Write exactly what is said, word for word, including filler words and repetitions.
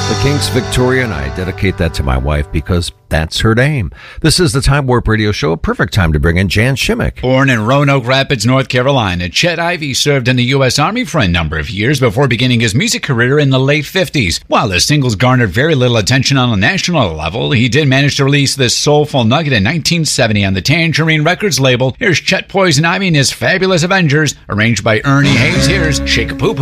The Kinks, Victoria, and I dedicate that to my wife because that's her name. This is the Time Warp Radio Show, a perfect time to bring in Jan Shimmick. Born in Roanoke Rapids, North Carolina, Chet Ivey served in the U S Army for a number of years before beginning his music career in the late fifties. While his singles garnered very little attention on a national level, he did manage to release this soulful nugget in nineteen seventy on the Tangerine Records label. Here's Chet Poison Ivey and his Fabulous Avengers, arranged by Ernie Hayes. Here's Shake a Poo Poo.